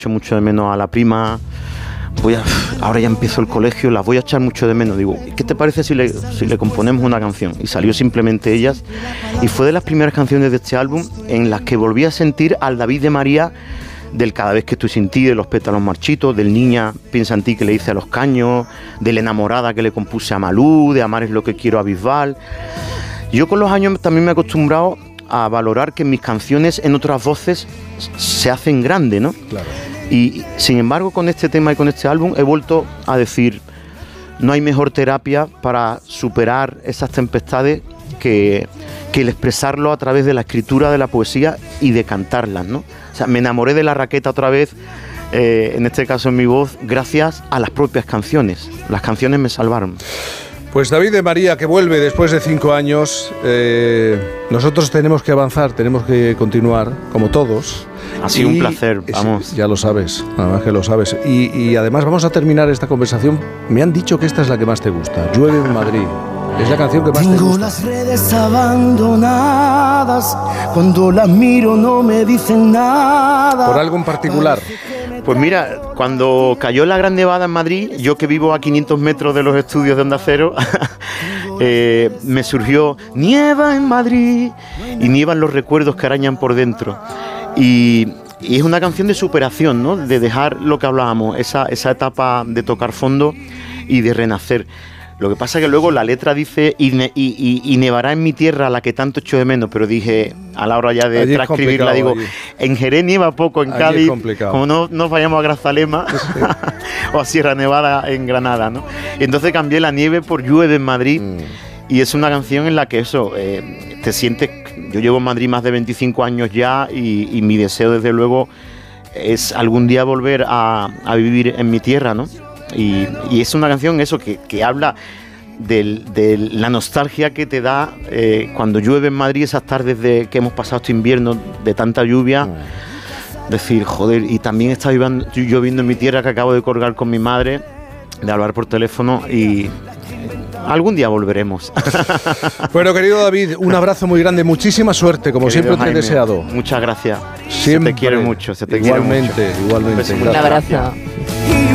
Echo mucho de menos a la prima. Ahora ya empiezo el colegio, las voy a echar mucho de menos. Digo, ¿qué te parece si le componemos una canción? Y salió Simplemente Ellas, y fue de las primeras canciones de este álbum en las que volví a sentir al David de María del Cada vez que estoy sin ti, de Los pétalos marchitos, del Niña piensa en ti que le hice a Los Caños, de La enamorada que le compuse a Malú, de Amar es lo que quiero a Bisbal. Yo con los años también me he acostumbrado a valorar que mis canciones en otras voces se hacen grandes, ¿no? Claro. Y sin embargo, con este tema y con este álbum he vuelto a decir, no hay mejor terapia para superar esas tempestades que el expresarlo a través de la escritura de la poesía y de cantarlas, ¿no? O sea, me enamoré de la raqueta otra vez, en este caso en mi voz, gracias a las propias canciones. Las canciones me salvaron. Pues David de María, que vuelve después de 5 años. Nosotros tenemos que avanzar, tenemos que continuar, como todos. Ha sido un placer, vamos. Ya lo sabes, nada más que lo sabes. Y además vamos a terminar esta conversación. Me han dicho que esta es la que más te gusta, Llueve en Madrid. Es la canción que más te gusta. Tengo las redes abandonadas, cuando las miro no me dicen nada. ¿Por algo en particular? Pues mira, cuando cayó la gran nevada en Madrid, yo que vivo a 500 metros de los estudios de Onda Cero, me surgió nieva en Madrid y nievan los recuerdos que arañan por dentro. Y es una canción de superación, ¿no? De dejar lo que hablábamos, esa etapa de tocar fondo y de renacer. Lo que pasa es que luego la letra dice y nevará en mi tierra la que tanto echo de menos, pero dije, a la hora ya de transcribirla, digo, allí. En Jerez nieva poco, en Cádiz, como no vayamos a Grazalema o a Sierra Nevada en Granada, ¿no? Y entonces cambié la nieve por Llueve en Madrid, y es una canción en la que eso, te sientes. Yo llevo en Madrid más de 25 años ya, y mi deseo desde luego es algún día volver a vivir en mi tierra, ¿no? Y es una canción eso que habla de la nostalgia que te da cuando llueve en Madrid, esas tardes que hemos pasado este invierno de tanta lluvia. Decir, joder, y también está lloviendo en mi tierra, que acabo de colgar con mi madre, de hablar por teléfono, y algún día volveremos. Bueno, querido David, un abrazo muy grande, muchísima suerte, como querido siempre te he deseado. Muchas gracias. Siempre. Se te quiere mucho, Igualmente. Un abrazo.